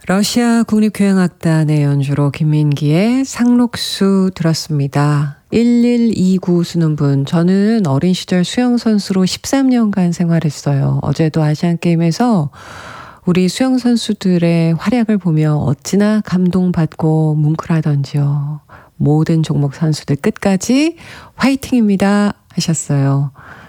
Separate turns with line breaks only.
러시아 국립교향악단의 연주로 김민기의 상록수 들었습니다. 1129 쓰는 분, 저는 어린 시절 수영선수로 13년간 생활했어요. 어제도 아시안게임에서 우리 수영선수들의 활약을 보며 어찌나 감동받고 뭉클하던지요. 모든 종목 선수들 끝까지 화이팅입니다 하셨어요.